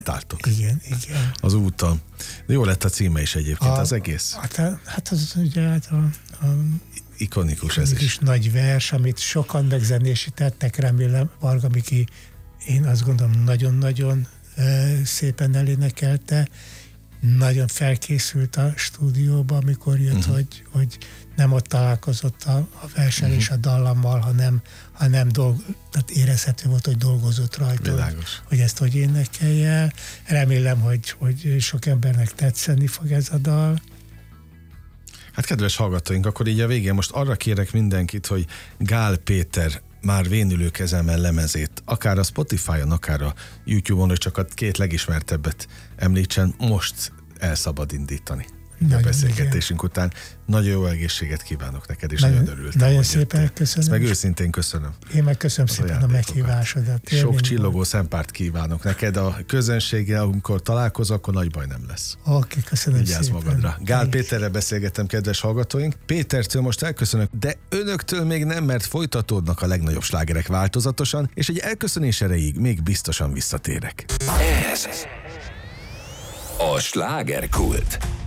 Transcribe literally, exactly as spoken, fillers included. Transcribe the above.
tártok. Igen, igen. Az úton. Jó lett a címe is egyébként, A, az egész. Hát, hát az ugye hát a, a ikonikus ez is. is nagy vers, amit sokan megzenésítettek, remélem Varga Miki, én azt gondolom nagyon-nagyon uh, szépen elénekelte, nagyon felkészült a stúdióba, amikor jött, uh-huh. hogy, hogy nem ott találkozott a, a versen uh-huh. és a dallammal, hanem, hanem dolg, tehát érezhető volt, hogy dolgozott rajta, Világos. hogy ezt hogy énekelje el. Remélem, hogy, hogy sok embernek tetszeni fog ez a dal. Hát kedves hallgatóink, akkor így a végén most arra kérek mindenkit, hogy Gál Péter már vénülő kezemmel lemezét, akár a Spotify-on, akár a YouTube-on, hogy csak a két legismertebbet említsen, most el szabad indítani. Nagyon a beszélgetésünk igen. után. Nagyon jó egészséget kívánok neked, és nagyon, nagyon örültem. Nagyon szépen jöttél. Köszönöm. Ezt meg őszintén köszönöm. Én meg köszönöm az szépen a, a meghívásodat. Sok csillogó volt. Szempárt kívánok neked a közönséggel, amikor találkozol, akkor nagy baj nem lesz. Oké, okay, köszönöm Vigyázz szépen. magadra. Gál Péterrel beszélgettem, kedves hallgatóink. Pétertől most elköszönök, de önöktől még nem, mert folytatódnak a legnagyobb slágerek változatosan, és egy elköszönés erejéig még biztosan visszatérek. Ez a Slágerkult.